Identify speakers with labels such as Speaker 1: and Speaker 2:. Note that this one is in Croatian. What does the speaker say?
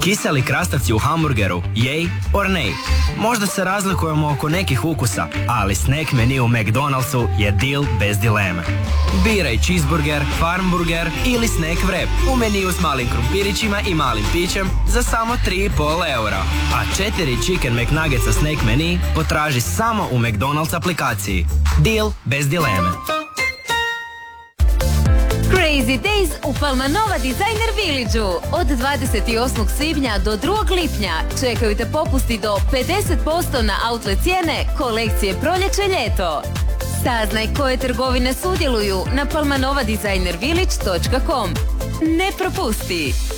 Speaker 1: Kiseli krastavci u hamburgeru, yay or nay? Možda se razlikujemo oko nekih ukusa, ali snack menu u McDonald'su je deal bez dileme. Biraj cheeseburger, farmburger ili snack wrap u meniju s malim krumpirićima i malim pićem za samo 3,5 eura. A 4 Chicken McNuggetsa snack menu potraži samo u McDonald's aplikaciji. Deal bez dileme.
Speaker 2: Crazy Days u Palmanova Designer Village-u. Od 28. svibnja do 2. lipnja čekaju te popusti do 50% na outlet cijene kolekcije proljeće-ljeto. Saznaj koje trgovine sudjeluju na palmanovadesignervillage.com. Ne propusti!